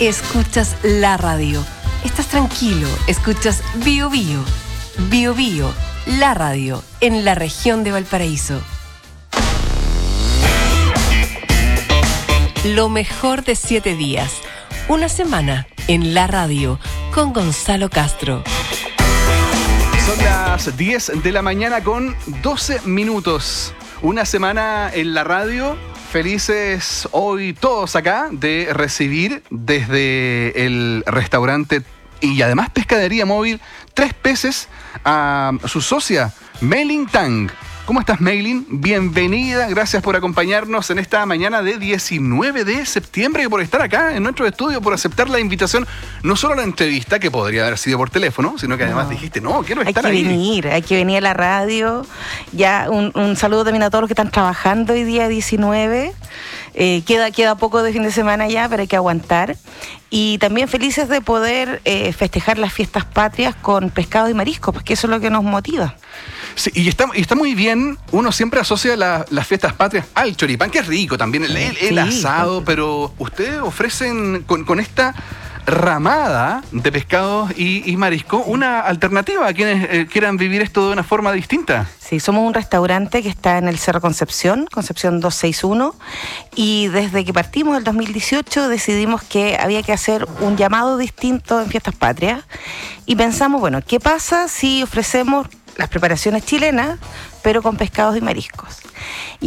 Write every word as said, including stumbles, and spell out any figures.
Escuchas la radio. Estás tranquilo, escuchas Bio Bio. Bio Bio, la radio en la región de Valparaíso. Lo mejor de siete días. Una semana en la radio con Gonzalo Castro. Son las diez de la mañana con doce minutos. Una semana en la radio. Felices hoy todos acá de recibir desde el restaurante y además pescadería móvil Tres Peces a su socia Meilin Tang. ¿Cómo estás, Meilin? Bienvenida, gracias por acompañarnos en esta mañana de diecinueve de septiembre y por estar acá en nuestro estudio, por aceptar la invitación, no solo a la entrevista, que podría haber sido por teléfono, sino que además no. dijiste, no, quiero estar ahí. Hay que venir, hay que venir a la radio. Ya un, un saludo también a todos los que están trabajando hoy día diecinueve. Eh, queda, queda poco de fin de semana ya, pero hay que aguantar. Y también felices de poder eh, festejar las fiestas patrias con pescado y marisco, porque eso es lo que nos motiva. Sí, y está, y está muy bien, uno siempre asocia la, las fiestas patrias al choripán, que es rico también, el, el, el sí, asado, sí. Pero ustedes ofrecen con, con esta ramada de pescados y, y marisco una alternativa a quienes eh, quieran vivir esto de una forma distinta. Sí, somos un restaurante que está en el Cerro Concepción, Concepción doscientos sesenta y uno, y desde que partimos el dos mil dieciocho decidimos que había que hacer un llamado distinto en Fiestas Patrias y pensamos, bueno, ¿qué pasa si ofrecemos las preparaciones chilenas, pero con pescados y mariscos?